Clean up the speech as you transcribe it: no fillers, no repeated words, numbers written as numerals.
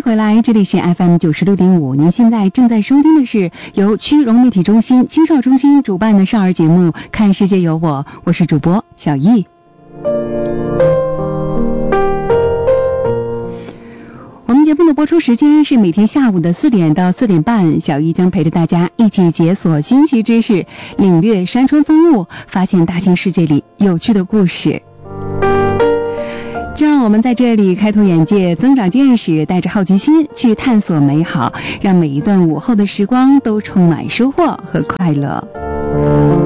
回来，这里是 FM 96.5，您现在正在收听的是由区融媒体中心青少中心主办的少儿节目《看世界有我》，我是主播小易。我们节目的播出时间是每天下午的4点到4点半，小易将陪着大家一起解锁新奇知识，领略山川风物，发现大千世界里有趣的故事。就让我们在这里开拓眼界，增长见识，带着好奇心去探索美好，让每一段午后的时光都充满收获和快乐。